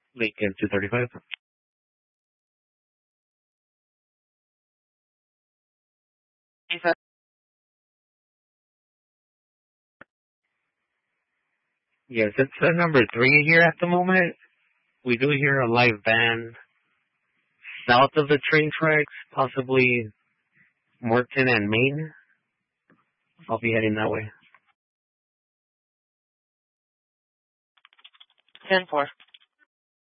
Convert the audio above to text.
Lincoln 235. Yes, it's number 3 here at the moment. We do hear a live band south of the train tracks, possibly Morton and Maine. I'll be heading that way. 10-4.